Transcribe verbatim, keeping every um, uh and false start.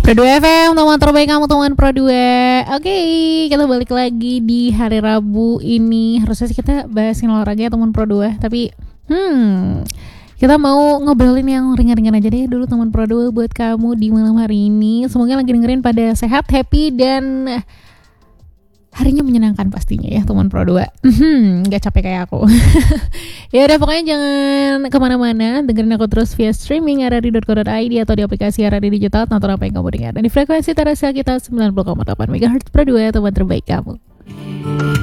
Pro dua F M, teman terbaik kamu, teman Pro dua. Oke, kita balik lagi di hari Rabu ini. Harusnya sih kita bahasin olahraga ya teman Pro dua. Tapi, hmm, kita mau ngobrolin yang ringan-ringan aja deh dulu teman Pro dua buat kamu di malam hari ini. Semoga lagi dengerin pada sehat, happy, dan harinya menyenangkan pastinya ya teman Pro dua. Hmm, gak capek kayak aku. Ya udah, pokoknya jangan kemana-mana, dengerin aku terus via streaming r r d dot co dot i d atau di aplikasi R R D Digital. Nonton apa yang kamu dengar dan di frekuensi terasa kita sembilan puluh koma delapan megahertz Pro dua, teman terbaik kamu.